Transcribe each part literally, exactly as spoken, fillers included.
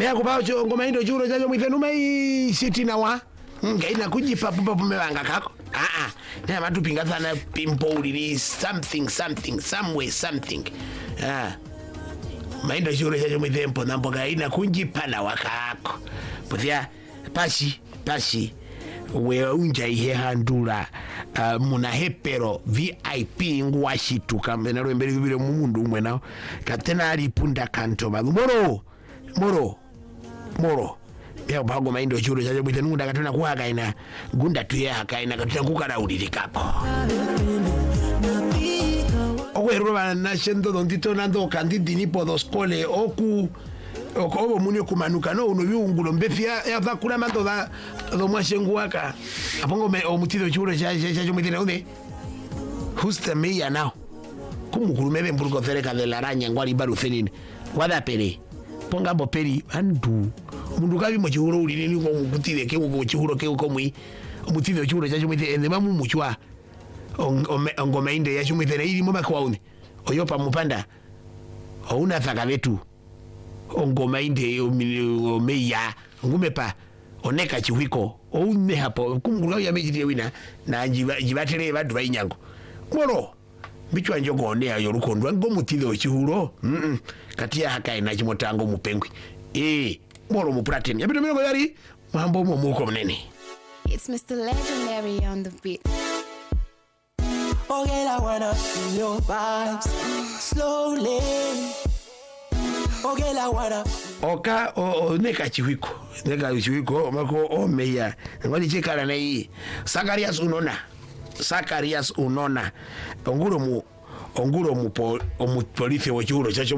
Mea kupacho ngoma indo churo chacho mwithenu mai siti na wa. Ngaina kujipa pupa pumewanga kako. Ah ah. Na matu pingathana pimpo ulili something something somewhere something. Ah. Maindo churo chacho mwithempo nambo ngaina kujipa na wakako. Puthia pashi pashi we unja ihe handula uh, muna hepero V I P ngwashitu kamena rwembere bibire mu mundu umwe nawo katena ali punda kanto bagu moro moro moro ya bago maindo churo chaje bwite nunda katena kuhaka ina gunda tuye hakaina katena kukara ulilikapo okwe roba na shendo dondito nando kandidi nipo dos kole oku okobo munyo kumanuka no uno biungulo mbefia ya vakula mando da do mwashenguaka apongo me omutido churo cha cha cha mutine une who's the mayor now kumukuru mebe mburgo tereka de la araña ngwali baru fenini wada pere ponga bo peri andu mundu kabi mo churo uri ni ngo mutide ke ngo churo ke ko mui omutido churo cha mutine ende mamu muchwa ongo meinde ya chumutine ili mo bakwa une oyopa mupanda ona thaka vetu ongoma inde o meya ngumepa oneka chiwiko oune hapo kungula ya mejiri wina na jibatele badu bayinyango moro bichwa njogo onea yo rukondwa ngomutile chihuro mm katia haka ina chimotango mupengwi eh moro mu platinum yabito mino yari mambo mo muko mnene. It's Mister Legendary on the beat. Oh girl, I wanna feel your vibes slowly. Okay, la wada. Oka o neka chiwiko neka chiwiko mako o meya ngoni chikala na hii Sakarias unona Sakarias unona onguro mu onguro mu po mu polisi wa churo chacho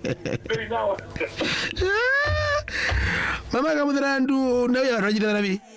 mama kamudrandu na ya rajida na bi